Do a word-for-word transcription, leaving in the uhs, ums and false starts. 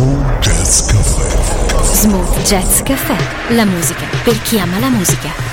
Smooth Jazz Cafe. Smooth Jazz Cafe, la musica per chi ama la musica.